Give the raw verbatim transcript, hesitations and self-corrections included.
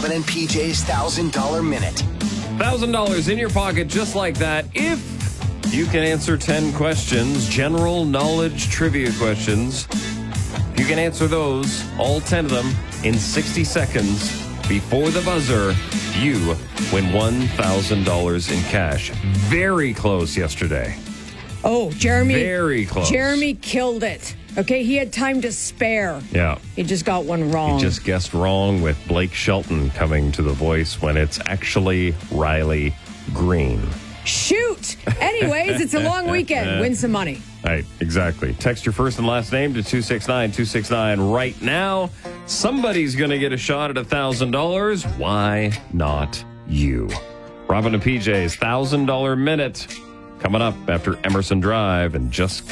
Robin and P J's one thousand dollars Minute. one thousand dollars in your pocket just like that if you can answer ten questions, general knowledge trivia questions. If you can answer those, all ten of them, in sixty seconds before the buzzer, you win one thousand dollars in cash. Very close yesterday. Oh, Jeremy. Very close. Jeremy killed it. Okay, he had time to spare. Yeah. He just got one wrong. He just guessed wrong with Blake Shelton coming to The Voice when it's actually Riley Green. Shoot! Anyways, it's a long weekend. Win some money. Right, exactly. Text your first and last name to two six nine two six nine right now. Somebody's going to get a shot at one thousand dollars. Why not you? Robin and P J's one thousand dollars Minute coming up after Emerson Drive and Just